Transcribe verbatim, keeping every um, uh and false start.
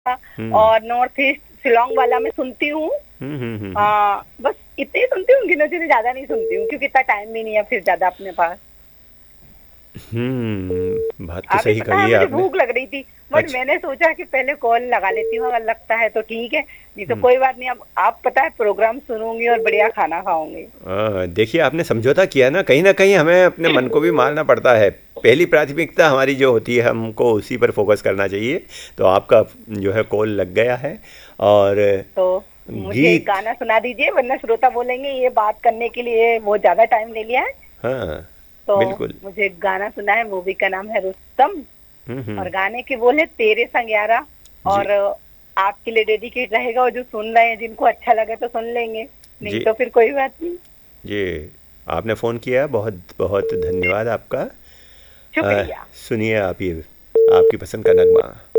हम्म और north east Shillong वाला मैं सुनती हूँ। हम्म हम्म हम्म, हम्म। आ, बस इतने ही सुनती हूँ, गिने चुने ज्यादा नहीं सुनती हूँ क्योंकि इतना टाइम भी नहीं है फिर ज्यादा अपने पास। हम्म, बात तो अभी सही पता कही है है मुझे आपने। भूख लग रही थी, बट अच्छा। मैंने सोचा कि पहले कॉल लगा लेती हूँ, अगर लगता है तो ठीक है, नहीं तो हम्म। कोई बात नहीं। अब आप पता है प्रोग्राम सुनूंगी और बढ़िया खाना खाऊंगी। आ, देखिए आपने समझौता किया ना, कहीं ना कहीं हमें अपने मन को भी मारना पड़ता है। पहली प्राथमिकता हमारी जो होती है हमको उसी पर फोकस करना चाहिए। तो आपका जो है कॉल लग गया है। और तो मुझे एक गीत। गाना सुना दीजिए, वरना श्रोता बोलेंगे ये बात करने के लिए वो ज्यादा टाइम ले लिया है। हाँ, तो बिल्कुल। मुझे एक गाना सुना है, मूवी का नाम है रुस्तम, हम्म हम्म। और गाने के बोल है तेरे संग यारा। जी। और आपके लिए डेडिकेट रहेगा, और जो सुन रहे हैं जिनको अच्छा लगे तो सुन लेंगे, नहीं जी। तो फिर कोई बात नहीं। जी, आपने फ़ोन किया, बहुत बहुत धन्यवाद आपका। आ, शुक्रिया। सुनिए आप ये आपकी पसंद का नगमा।